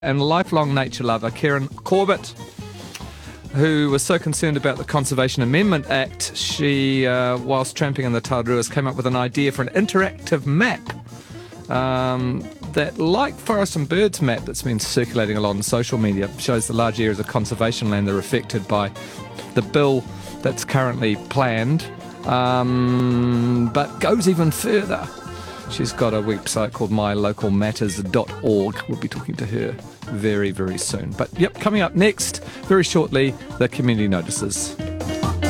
and lifelong nature lover Karen Corbett, who was so concerned about the Conservation Amendment Act, she, whilst tramping in the Taruas, came up with an idea for an interactive map that, like Forest and Birds map that's been circulating a lot on social media, shows the large areas of conservation land that are affected by the bill that's currently planned, but goes even further. She's got a website called mylocalmatters.org. We'll be talking to her very, very soon. But, yep, coming up next, very shortly, the community notices.